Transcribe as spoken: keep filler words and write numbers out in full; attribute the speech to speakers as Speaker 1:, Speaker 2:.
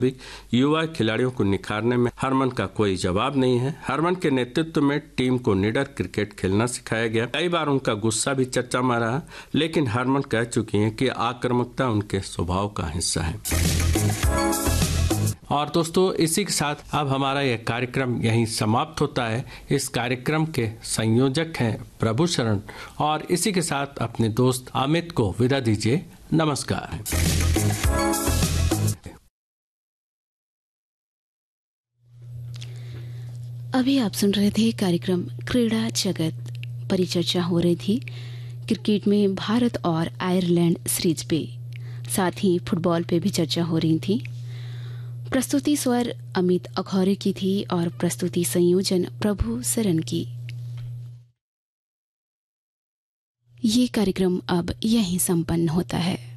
Speaker 1: युवा खिलाड़ियों को निखारने में हरमन का कोई जवाब नहीं है। हरमन के नेतृत्व में टीम को निडर क्रिकेट खेलना सिखाया गया। कई बार उनका गुस्सा भी चर्चा में रहा, लेकिन हरमन कह चुकी हैं कि आक्रामकता उनके स्वभाव का हिस्सा है। और दोस्तों, इसी के साथ अब हमारा यह कार्यक्रम यहीं समाप्त होता है। इस कार्यक्रम के संयोजक हैं प्रभु शरण, और इसी के साथ अपने दोस्त अमित को विदा दीजिए। नमस्कार।
Speaker 2: अभी आप सुन रहे थे कार्यक्रम क्रीड़ा जगत। परिचर्चा हो रही थी क्रिकेट में भारत और आयरलैंड सीरीज पे, साथ ही फुटबॉल पे भी चर्चा हो रही थी। प्रस्तुति स्वर अमित अखौरे की थी और प्रस्तुति संयोजन प्रभु सरन की। ये कार्यक्रम अब यहीं संपन्न होता है।